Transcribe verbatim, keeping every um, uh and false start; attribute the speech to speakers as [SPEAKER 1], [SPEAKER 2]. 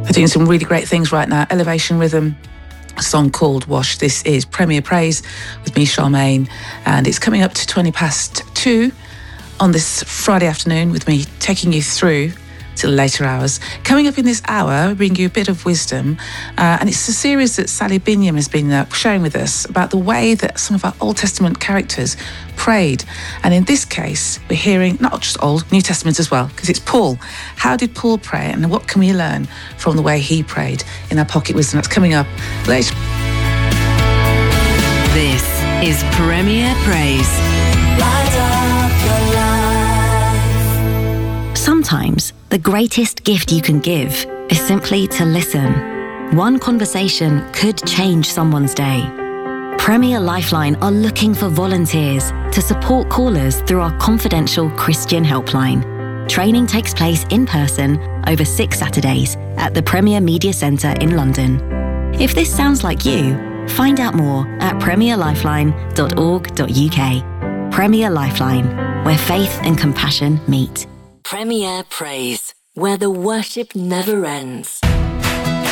[SPEAKER 1] They're doing some really great things right now. Elevation Rhythm, a song called Wash. This is Premier Praise with me, Charmaine, and it's coming up to twenty past two on this Friday afternoon with me taking you through till later hours. Coming up in this hour, we bring you a bit of wisdom, uh, and it's a series that Sally Binyam has been uh, sharing with us about the way that some of our Old Testament characters prayed. And in this case, we're hearing not just Old, New Testament as well, because it's Paul. How did Paul pray, and what can we learn from the way he prayed in our Pocket Wisdom? That's coming up later.
[SPEAKER 2] This is Premier Praise. Light up your life. Sometimes the greatest gift you can give is simply to listen. One conversation could change someone's day. Premier Lifeline are looking for volunteers to support callers through our confidential Christian helpline. Training takes place in person over six Saturdays at the Premier Media Centre in London. If this sounds like you, find out more at premier lifeline dot org dot U K. Premier Lifeline, where faith and compassion meet.
[SPEAKER 3] Premier Praise, where the worship never ends.